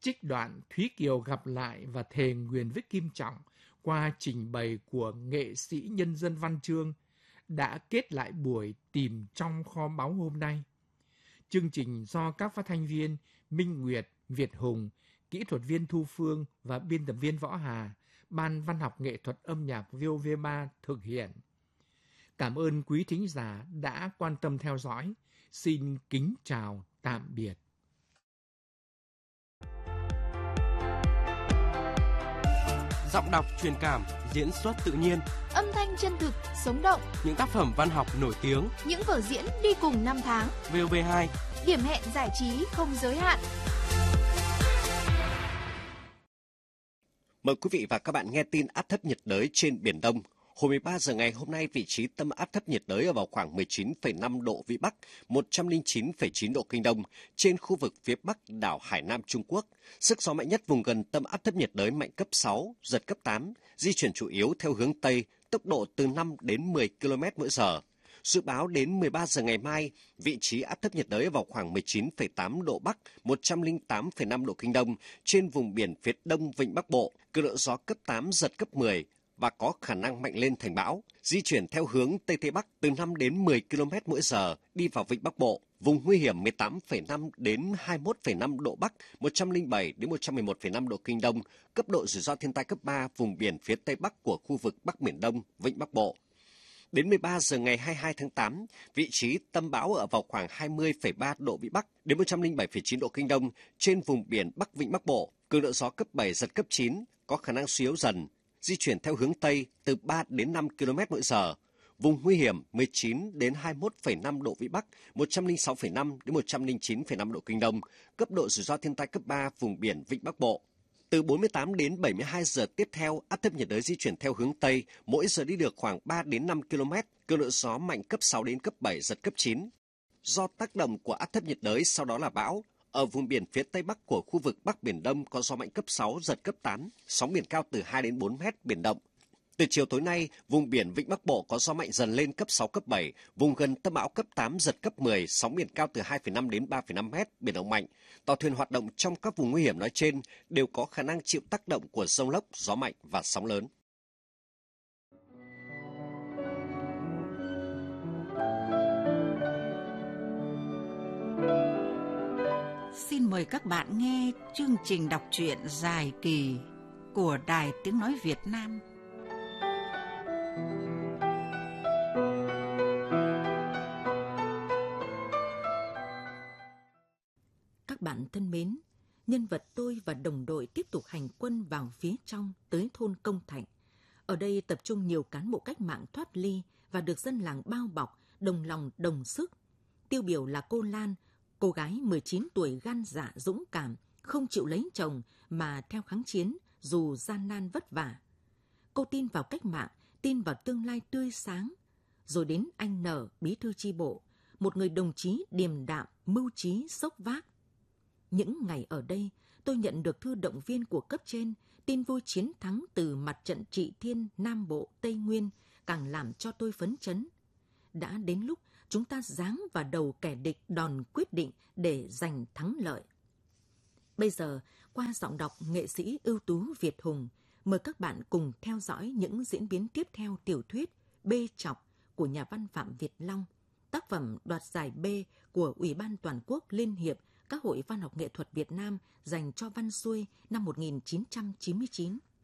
trích đoạn Thúy Kiều gặp lại và thề nguyền với Kim Trọng qua trình bày của nghệ sĩ nhân dân Văn Chương đã kết lại buổi tìm trong kho báu hôm nay. Chương trình do các phát thanh viên Minh Nguyệt, Việt Hùng, kỹ thuật viên Thu Phương và biên tập viên Võ Hà, Ban Văn học Nghệ thuật Âm nhạc VOV3 thực hiện. Cảm ơn quý thính giả đã quan tâm theo dõi. Xin kính chào, tạm biệt. Giọng đọc truyền cảm, diễn xuất tự nhiên, âm thanh chân thực, sống động, những tác phẩm văn học nổi tiếng, những vở diễn đi cùng năm tháng. VOV2, điểm hẹn giải trí không giới hạn. Mời quý vị và các bạn nghe tin áp thấp nhiệt đới trên Biển Đông. Hồi 13 giờ ngày hôm nay, vị trí tâm áp thấp nhiệt đới ở vào khoảng 19,5 độ Vĩ Bắc, 109,9 độ Kinh Đông, trên khu vực phía Bắc đảo Hải Nam Trung Quốc. Sức gió mạnh nhất vùng gần tâm áp thấp nhiệt đới mạnh cấp 6, giật cấp 8, di chuyển chủ yếu theo hướng Tây, tốc độ từ 5 đến 10 km/h. Dự báo đến 13 giờ ngày mai, vị trí áp thấp nhiệt đới ở vào khoảng 19,8 độ Bắc, 108,5 độ Kinh Đông, trên vùng biển phía Đông Vịnh Bắc Bộ, cường độ gió cấp 8, giật cấp 10, và có khả năng mạnh lên thành bão, di chuyển theo hướng Tây Tây Bắc từ 5 đến 10 km/h, đi vào Vịnh Bắc Bộ, vùng nguy hiểm 18,5 đến 21,5 độ Bắc, 107 đến 111,5 độ Kinh Đông, cấp độ rủi ro thiên tai cấp 3, vùng biển phía Tây Bắc của khu vực Bắc Biển Đông, Vịnh Bắc Bộ. Đến 13 giờ ngày 22 tháng 8, vị trí tâm bão ở vào khoảng 20,3 độ Vĩ Bắc đến 107,9 độ Kinh Đông, trên vùng biển Bắc Vịnh Bắc Bộ, cường độ gió cấp 7, giật cấp 9, có khả năng suy yếu dần, di chuyển theo hướng Tây từ 3 đến 5 km/h. Vùng nguy hiểm 19 đến 21,5 độ Vĩ Bắc, 106,5 đến 109,5 độ Kinh Đông, cấp độ rủi ro thiên tai cấp 3, vùng biển Vịnh Bắc Bộ. Từ 48 đến 72 giờ tiếp theo, áp thấp nhiệt đới di chuyển theo hướng Tây, mỗi giờ đi được khoảng 3 đến 5 km, cường độ gió mạnh cấp 6 đến cấp 7, giật cấp 9. Do tác động của áp thấp nhiệt đới sau đó là bão, ở vùng biển phía Tây Bắc của khu vực Bắc Biển Đông có gió mạnh cấp 6, giật cấp 8, sóng biển cao từ 2 đến 4 mét, biển động. Từ chiều tối nay, vùng biển Vịnh Bắc Bộ có gió mạnh dần lên cấp 6, cấp 7, vùng gần tâm bão cấp 8, giật cấp 10, sóng biển cao từ 2,5 đến 3,5 mét, biển động mạnh. Tàu thuyền hoạt động trong các vùng nguy hiểm nói trên đều có khả năng chịu tác động của dông lốc, gió mạnh và sóng lớn. Xin mời các bạn nghe chương trình đọc truyện dài kỳ của Đài Tiếng Nói Việt Nam. Các bạn thân mến, nhân vật tôi và đồng đội tiếp tục hành quân vào phía trong tới thôn Công Thạnh. Ở đây tập trung nhiều cán bộ cách mạng thoát ly và được dân làng bao bọc, đồng lòng đồng sức. Tiêu biểu là cô Lan, cô gái 19 tuổi gan dạ dũng cảm, không chịu lấy chồng mà theo kháng chiến dù gian nan vất vả. Cô tin vào cách mạng, tin vào tương lai tươi sáng. Rồi đến anh Nở, bí thư chi bộ, một người đồng chí điềm đạm, mưu trí, xốc vác. Những ngày ở đây, tôi nhận được thư động viên của cấp trên, tin vui chiến thắng từ mặt trận Trị Thiên, Nam Bộ, Tây Nguyên, càng làm cho tôi phấn chấn. Đã đến lúc chúng ta giáng vào đầu kẻ địch đòn quyết định để giành thắng lợi. Bây giờ, qua giọng đọc nghệ sĩ ưu tú Việt Hùng, mời các bạn cùng theo dõi những diễn biến tiếp theo tiểu thuyết Bê Chọc của nhà văn Phạm Việt Long, tác phẩm đoạt giải B của Ủy ban Toàn quốc Liên hiệp các hội văn học nghệ thuật Việt Nam dành cho văn xuôi năm 1999.